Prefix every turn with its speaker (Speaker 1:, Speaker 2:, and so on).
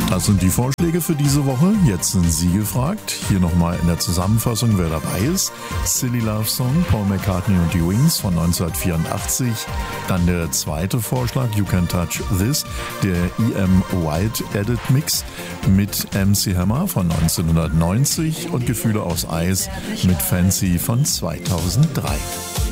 Speaker 1: Das sind die Vorschläge für diese Woche. Jetzt sind Sie gefragt. Hier nochmal in der Zusammenfassung, wer dabei ist. Silly Love Song, Paul McCartney und die Wings von 1984. Dann der zweite Vorschlag, You Can Touch This, der E.M. White Edit Mix mit MC Hammer von 1990 und Gefühle aus Eis mit Fancy von 2003.